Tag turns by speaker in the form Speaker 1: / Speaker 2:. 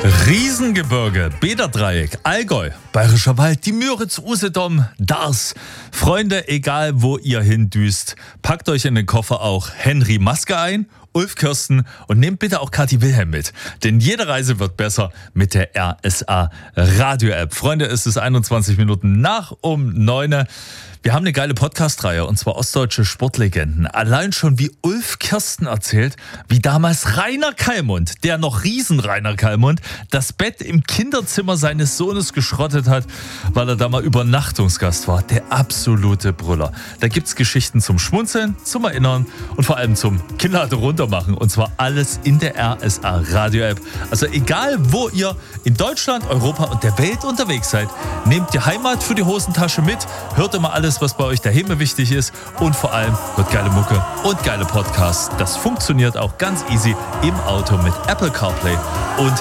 Speaker 1: Riesengebirge, Bäderdreieck, Allgäu, Bayerischer Wald, die Müritz, Usedom, Dars. Freunde, egal wo ihr hindüst, packt euch in den Koffer auch Henry Maske ein, Ulf Kirsten und nehmt bitte auch Kathi Wilhelm mit. Denn jede Reise wird besser mit der RSA Radio-App. Freunde, es ist 21 Minuten nach um 9. Wir haben eine geile Podcast-Reihe, und zwar ostdeutsche Sportlegenden. Allein schon wie Ulf Kirsten erzählt, wie damals Rainer Kallmund, der noch Riesen-Rainer Kallmund, das Bett im Kinderzimmer seines Sohnes geschrottet hat, weil er da mal Übernachtungsgast war. Der absolute Brüller. Da gibt's Geschichten zum Schmunzeln, zum Erinnern und vor allem zum Kinnlade runtermachen. Und zwar alles in der RSA Radio-App. Also egal, wo ihr in Deutschland, Europa und der Welt unterwegs seid, nehmt die Heimat für die Hosentasche mit, hört immer alles, was bei euch daheim wichtig ist, und vor allem wird geile Mucke und geile Podcasts. Das funktioniert auch ganz easy im Auto mit Apple CarPlay und